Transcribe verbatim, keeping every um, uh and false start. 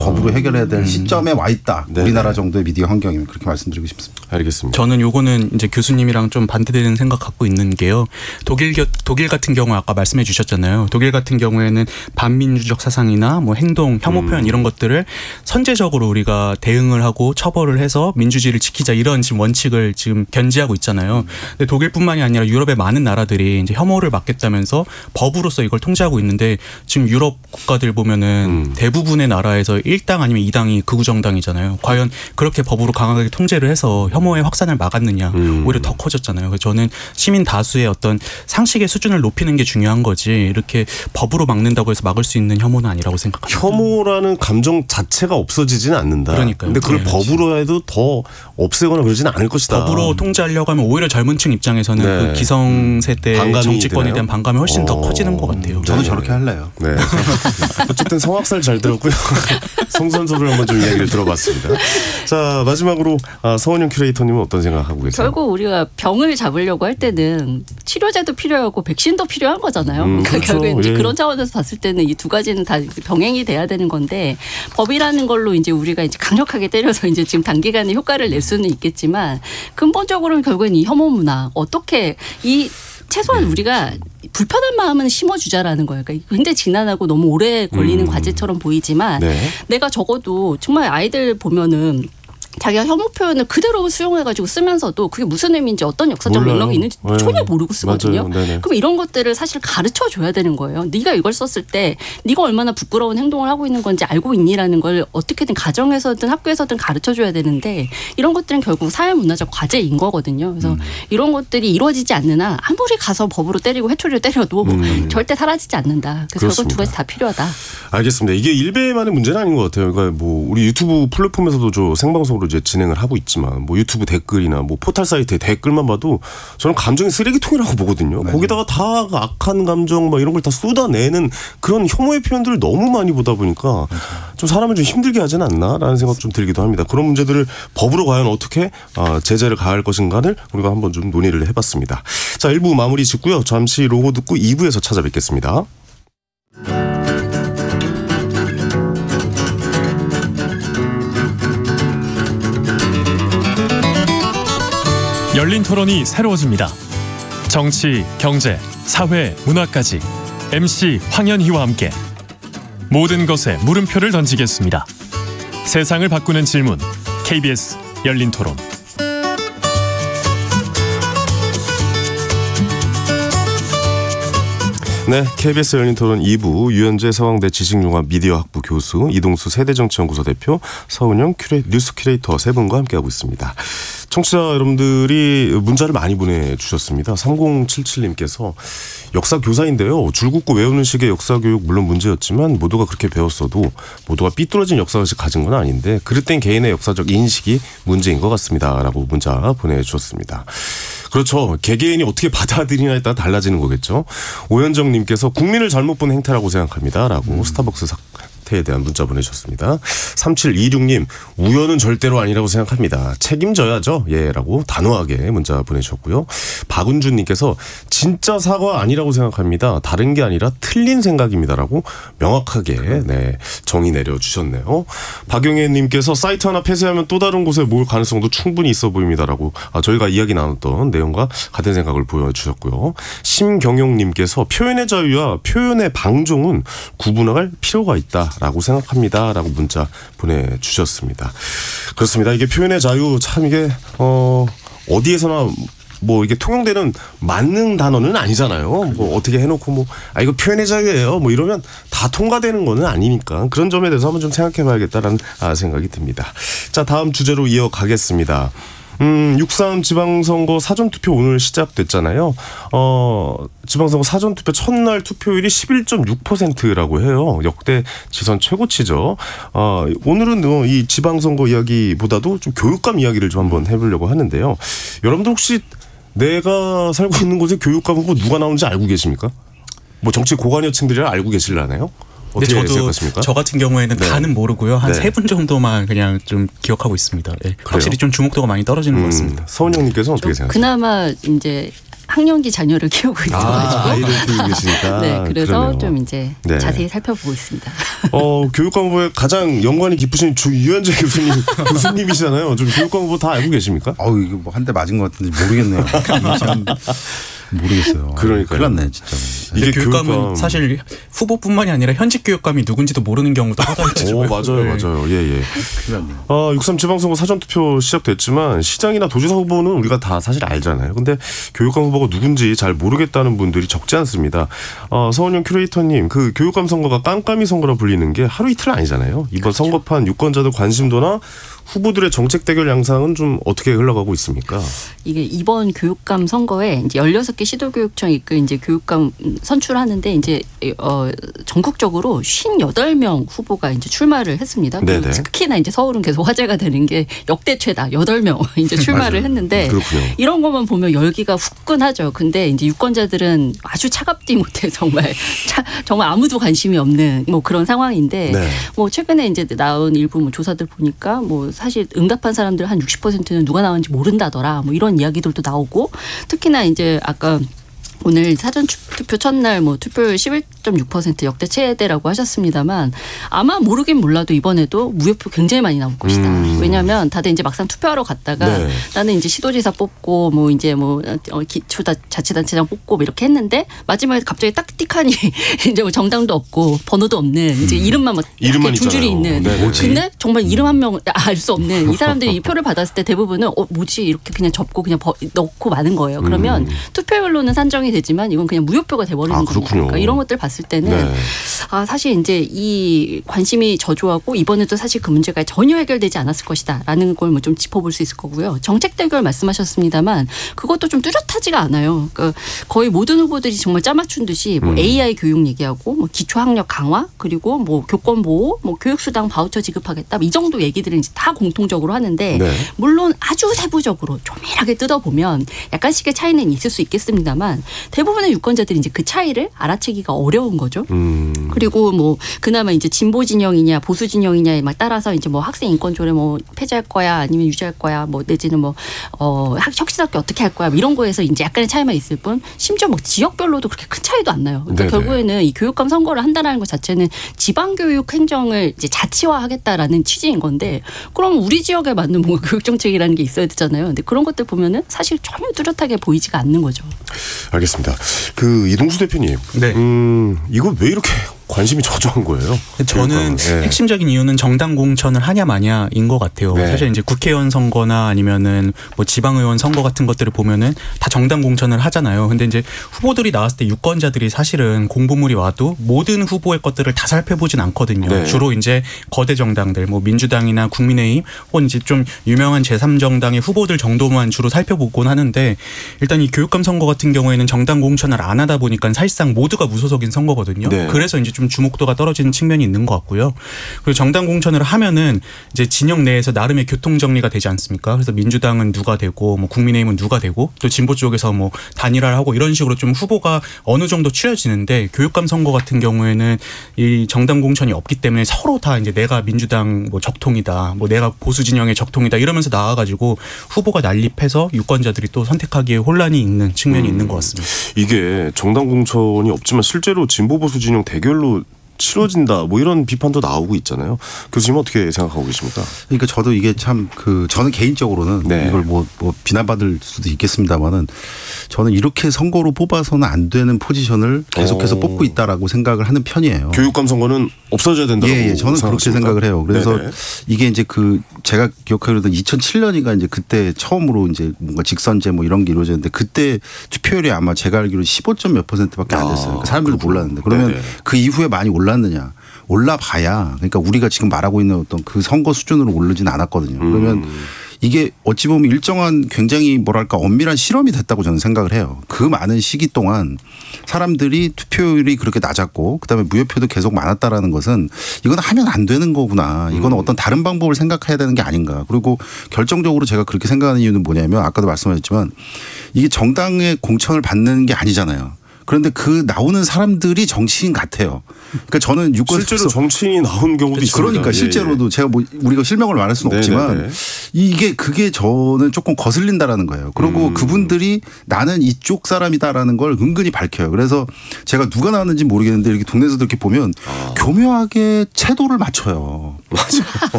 법으로 해결해야 될 음. 시점에 와 있다. 네네. 우리나라 정도의 미디어 환경이면 그렇게 말씀드리고 싶습니다. 알겠습니다. 저는 요거는 이제 교수님이랑 좀 반대되는 생각 갖고 있는 게요. 독일 독일 같은 경우 아까 말씀해 주셨잖아요. 독일 같은 경우에는 반민주적 사상이나 뭐 행동, 혐오 표현 음. 이런 것들을 선제적으로 우리가 대응을 하고 처벌을 해서 민주주의를 지키자 이런 지금 원칙을 지금 견지하고 있잖아요. 근데 독일뿐만이 아니라 유럽의 많은 나라들이 이제 혐오를 막겠다면서 법으로서 이걸 통제하고 있는데 지금 유럽 국가들 보면은 음. 대부분의 나라에서 일 당 아니면 이 당이 극우 정당이잖아요. 과연 그렇게 법으로 강하게 통제를 해서 혐오의 확산을 막았느냐. 음. 오히려 더 커졌잖아요. 그래서 저는 시민 다수의 어떤 상식의 수준을 높이는 게 중요한 거지 이렇게 법으로 막는다고 해서 막을 수 있는 혐오는 아니라고 생각합니다. 혐오라는 감정 자체가 없어지지는 않는다. 그러니까요. 근데 그걸 네. 법으로 해도 더 없애거나 그러지는 않을 것이다. 법으로 통제하려고 하면 오히려 젊은 층 입장에서는 네. 그 기성세대 정치권에 되나요? 대한 반감이 훨씬 어. 더 커지는 것 같아요. 저는 네. 저렇게 할래요. 네. 어쨌든 성악설 잘 들었고요. 성선설을 한번 좀 이야기를 들어봤습니다. 자, 마지막으로 서은영 큐레이터님은 어떤 생각하고 계세요? 결국 우리가 병을 잡으려고 할 때는 치료제도 필요하고 백신도 필요한 거잖아요. 음, 그러니까 그렇죠. 결국에 이제 예. 그런 차원에서 봤을 때는 이 두 가지는 다 병행이 돼야 되는 건데 법이라는 걸로 이제 우리가 이제 강력하게 때려서 이제 지금 단기간에 효과를 낼 수는 있겠지만 근본적으로는 결국엔 이 혐오 문화 어떻게 이 최소한 우리가 불편한 마음은 심어주자라는 거예요. 그러니까 굉장히 지난하고 너무 오래 걸리는 음. 과제처럼 보이지만 네. 내가 적어도 정말 아이들 보면은 자기가 혐오 표현을 그대로 수용해가지고 쓰면서도 그게 무슨 의미인지 어떤 역사적 몰라요. 맥락이 있는지 네. 전혀 모르고 쓰거든요. 그럼 이런 것들을 사실 가르쳐줘야 되는 거예요. 네가 이걸 썼을 때 네가 얼마나 부끄러운 행동을 하고 있는 건지 알고 있니라는 걸 어떻게든 가정에서든 학교에서든 가르쳐줘야 되는데 이런 것들은 결국 사회문화적 과제인 거거든요. 그래서 음. 이런 것들이 이루어지지 않는 한 아무리 가서 법으로 때리고 회초리를 때려도 음. 절대 사라지지 않는다. 그래서 결국 두 가지 다 필요하다. 알겠습니다. 이게 일베만의 문제는 아닌 것 같아요. 그러니까 뭐 우리 유튜브 플랫폼에서도 저 생방송으로 이제 진행을 하고 있지만 뭐 유튜브 댓글이나 뭐 포털 사이트의 댓글만 봐도 저는 감정의 쓰레기통이라고 보거든요. 네. 거기다가 다 악한 감정 막 이런 걸 다 쏟아내는 그런 혐오의 표현들을 너무 많이 보다 보니까 좀 사람을 좀 힘들게 하진 않나라는 생각 좀 들기도 합니다. 그런 문제들을 법으로 과연 어떻게 제재를 가할 것인가를 우리가 한번 좀 논의를 해봤습니다. 자, 일 부 마무리 짓고요. 잠시 로고 듣고 이 부에서 찾아뵙겠습니다. 열린 토론이 새로워집니다. 정치, 경제, 사회, 문화까지 엠씨 황현희와 함께 모든 것에 물음표를 던지겠습니다. 세상을 바꾸는 질문 케이비에스 열린 토론. 네, 케이비에스 열린 토론 이 부 유현재 서강대 지식융합 미디어학부 교수 이동수 세대정치연구소 대표 서은영 큐레, 뉴스 큐레이터 세 분과 함께하고 있습니다. 청취자 여러분들이 문자를 많이 보내주셨습니다. 삼공칠칠님께서 역사 교사인데요. 줄 긋고 외우는 식의 역사 교육 물론 문제였지만 모두가 그렇게 배웠어도 모두가 삐뚤어진 역사의식 가진 건 아닌데 그릇된 개인의 역사적 인식이 문제인 것 같습니다. 라고 문자 보내주셨습니다. 그렇죠. 개개인이 어떻게 받아들이냐에 따라 달라지는 거겠죠. 오현정님께서 국민을 잘못 본 행태라고 생각합니다. 라고 음. 스타벅스 사태에 대한 문자 보내주셨습니다. 삼칠이육님 우연은 절대로 아니라고 생각합니다. 책임져야죠. 예, 라고 단호하게 문자 보내주셨고요. 박은주님께서 진짜 사과 아니라고 생각합니다. 다른 게 아니라 틀린 생각입니다. 라고 명확하게 네, 정의 내려주셨네요. 박용혜님께서 사이트 하나 폐쇄하면 또 다른 곳에 모을 가능성도 충분히 있어 보입니다. 라고 아, 저희가 이야기 나눴던 내용과 같은 생각을 보여주셨고요. 심경용님께서 표현의 자유와 표현의 방종은 구분할 필요가 있다라고 생각합니다. 라고 문자 보내주셨습니다. 그렇습니다. 이게 표현의 자유 참 이게 어, 어디에서나 뭐 이게 통용되는 맞는 단어는 아니잖아요. 뭐 어떻게 해놓고 뭐 아 이거 표현의 자유예요. 뭐 이러면 다 통과되는 거는 아니니까 그런 점에 대해서 한번 좀 생각해봐야겠다라는 아, 생각이 듭니다. 자, 다음 주제로 이어가겠습니다. 음, 육삼 지방선거 사전투표 오늘 시작됐잖아요. 어, 지방선거 사전투표 첫날 투표율이 십일 점 육 퍼센트라고 해요. 역대 지선 최고치죠. 어, 오늘은 이 지방선거 이야기보다도 좀 교육감 이야기를 좀 한번 해보려고 하는데요. 여러분들 혹시 내가 살고 있는 곳에 교육감 후보 누가 나오는지 알고 계십니까? 뭐 정치 고관여층들이라 알고 계실라나요? 근데 저도 생각하십니까? 저 같은 경우에는 네. 다는 모르고요. 한 세 분 네. 정도만 그냥 좀 기억하고 있습니다. 네. 확실히 좀 주목도가 많이 떨어지는 음, 것 같습니다. 서은영님께서 어떻게 생각하세요? 그나마 이제 학령기 자녀를 키우고 있어가지고. 아, 아이를 키우고 계시니까. 네, 그래서 그러네요. 좀 이제 네. 자세히 살펴보고 있습니다. 어, 교육광부에 가장 연관이 깊으신 주 유현재 교수님, 교수님이시잖아요. 좀 교육광부 다 알고 계십니까? 어우 이거 뭐 한 대 맞은 것 같은데 모르겠네요. 참 모르겠어요. 그러니까요. 큰일 났네 진짜. 이게 교육감은 교육감. 사실 후보뿐만이 아니라 현직 교육감이 누군지도 모르는 경우도 허다해지죠. 오, 맞아요, 맞아요. 예, 예. 큰일 났네. 어, 육삼 지방선거 사전투표 시작됐지만 시장이나 도지사 후보는 우리가 다 사실 알잖아요. 근데 교육감 후보가 누군지 잘 모르겠다는 분들이 적지 않습니다. 어, 서은영 큐레이터님, 그 교육감 선거가 깜깜이 선거라 불리는 게 하루 이틀 아니잖아요. 이번 선거판 유권자들 관심도나 후보들의 정책 대결 양상은 좀 어떻게 흘러가고 있습니까? 이게 이번 교육감 선거에 이제 열여섯 개 시도교육청 이끌 이제 교육감 선출하는데 이제 어 전국적으로 오십팔 명 후보가 이제 출마를 했습니다. 네네. 특히나 이제 서울은 계속 화제가 되는 게 역대 최다 여덟 명 이제 출마를 했는데 그렇군요. 이런 것만 보면 열기가 후끈하죠. 근데 이제 유권자들은 아주 차갑디 못해 정말 차, 정말 아무도 관심이 없는 뭐 그런 상황인데 네. 뭐 최근에 이제 나온 일부 뭐 조사들 보니까 뭐 사실 응답한 사람들 한 육십 퍼센트는 누가 나왔는지 모른다더라. 뭐 이런 이야기들도 나오고 특히나 이제 아까 오늘 사전 투표 첫날 뭐 투표율 십일 점 육 퍼센트 역대 최대라고 하셨습니다만 아마 모르긴 몰라도 이번에도 무효표 굉장히 많이 나올 것이다. 음. 왜냐하면 다들 이제 막상 투표하러 갔다가 네. 나는 이제 시도지사 뽑고 뭐 이제 뭐 기초자치단체장 뽑고 뭐 이렇게 했는데 마지막에 갑자기 딱 띡하니 이제 뭐 정당도 없고 번호도 없는 이제 이름만 막 이름만 두 줄이 있잖아요. 있는. 네, 뭐지? 근데 정말 이름 한 명 알 수 없는 이 사람들이 이 표를 받았을 때 대부분은 어 뭐지 이렇게 그냥 접고 그냥 버, 넣고 마는 거예요. 그러면 음. 투표율로는 산정이 되지만 이건 그냥 무효표가 돼버리는 아, 거니까 그렇군요. 그러니까 이런 것들 봤을 때는 네. 아 사실 이제 이 관심이 저조하고 이번에도 사실 그 문제가 전혀 해결되지 않았을 것이다라는 걸 뭐 좀 짚어볼 수 있을 거고요. 정책 대결 말씀하셨습니다만 그것도 좀 뚜렷하지가 않아요. 그러니까 거의 모든 후보들이 정말 짜맞춘 듯이 뭐 음. 에이아이 교육 얘기하고 뭐 기초학력 강화 그리고 뭐 교권 보호, 뭐 교육수당 바우처 지급하겠다 이 정도 얘기들은 이제 다 공통적으로 하는데 네. 물론 아주 세부적으로 조밀하게 뜯어보면 약간씩의 차이는 있을 수 있겠습니다만 대부분의 유권자들이 이제 그 차이를 알아채기가 어려운 거죠. 음. 그리고 뭐 그나마 이제 진보 진영이냐 보수 진영이냐에 막 따라서 이제 뭐 학생 인권 조례 뭐 폐지할 거야 아니면 유지할 거야 뭐 내지는 뭐 어 혁신학교 어떻게 할 거야 뭐 이런 거에서 이제 약간의 차이만 있을 뿐 심지어 뭐 지역별로도 그렇게 큰 차이도 안 나요. 그러니까 네네. 결국에는 이 교육감 선거를 한다는 것 자체는 지방교육 행정을 이제 자치화하겠다라는 취지인 건데 그럼 우리 지역에 맞는 뭔가 교육 정책이라는 게 있어야 되잖아요. 근데 그런 것들 보면은 사실 전혀 뚜렷하게 보이지가 않는 거죠. 알겠습니다. 그 이동수 대표님, 네. 음, 이거 왜 이렇게 관심이 저조한 거예요? 저는 네. 핵심적인 이유는 정당 공천을 하냐 마냐인 것 같아요. 네. 사실 이제 국회의원 선거나 아니면은 뭐 지방의원 선거 같은 것들을 보면은 다 정당 공천을 하잖아요. 근데 이제 후보들이 나왔을 때 유권자들이 사실은 공보물이 와도 모든 후보의 것들을 다 살펴보진 않거든요. 네. 주로 이제 거대 정당들, 뭐 민주당이나 국민의힘 혹은 이제 좀 유명한 제삼 정당의 후보들 정도만 주로 살펴보곤 하는데 일단 이 교육감 선거 같은 경우에는 정당 공천을 안 하다 보니까 사실상 모두가 무소속인 선거거든요. 네. 그래서 이제 좀 주목도가 떨어지는 측면이 있는 것 같고요. 그리고 정당 공천을 하면은 이제 진영 내에서 나름의 교통 정리가 되지 않습니까? 그래서 민주당은 누가 되고 뭐 국민의힘은 누가 되고 또 진보 쪽에서 뭐 단일화를 하고 이런 식으로 좀 후보가 어느 정도 추려지는데 교육감 선거 같은 경우에는 이 정당 공천이 없기 때문에 서로 다 이제 내가 민주당 뭐 적통이다, 뭐 내가 보수 진영의 적통이다 이러면서 나와가지고 후보가 난립해서 유권자들이 또 선택하기에 혼란이 있는 측면이 음. 있는 것 같습니다. 이게 정당 공천이 없지만 실제로 진보 보수 진영 대결로 치러진다 뭐 이런 비판도 나오고 있잖아요. 교수님 어떻게 생각하고 계십니까? 그러니까 저도 이게 참 그 저는 개인적으로는 네. 이걸 뭐, 뭐 비난받을 수도 있겠습니다만은 저는 이렇게 선거로 뽑아서는 안 되는 포지션을 계속해서 오. 뽑고 있다라고 생각을 하는 편이에요. 교육감 선거는 없어져야 된다고 예, 예, 저는 그렇게 생각하십니까? 생각을 해요. 그래서 네네. 이게 이제 그 제가 기억하기로는 이천칠 년인가 이제 그때 처음으로 이제 뭔가 직선제 뭐 이런 게 이루어졌는데 그때 투표율이 아마 제가 알기로 십오 점 몇 퍼센트밖에 안 됐어요. 그러니까 사람들도 그렇구나. 몰랐는데 그러면 네네. 그 이후에 많이 올랐느냐? 올라봐야 그러니까 우리가 지금 말하고 있는 어떤 그 선거 수준으로 오르지는 않았거든요. 그러면 음. 이게 어찌 보면 일정한 굉장히 뭐랄까 엄밀한 실험이 됐다고 저는 생각을 해요. 그 많은 시기 동안 사람들이 투표율이 그렇게 낮았고 그다음에 무효표도 계속 많았다라는 것은 이건 하면 안 되는 거구나. 이건 음. 어떤 다른 방법을 생각해야 되는 게 아닌가. 그리고 결정적으로 제가 그렇게 생각하는 이유는 뭐냐면 아까도 말씀하셨지만 이게 정당의 공천을 받는 게 아니잖아요. 그런데 그 나오는 사람들이 정치인 같아요. 그러니까 저는 유권 실제로 정치인이 나온 경우도 있습니다. 그러니까 예, 실제로도 예. 제가 뭐 우리가 실명을 말할 수는 네네네. 없지만 이게 그게 저는 조금 거슬린다라는 거예요. 그리고 음. 그분들이 나는 이쪽 사람이다라는 걸 은근히 밝혀요. 그래서 제가 누가 나왔는지 모르겠는데 이렇게 동네에서도 이렇게 보면 아. 교묘하게 채도를 맞춰요. 맞아요.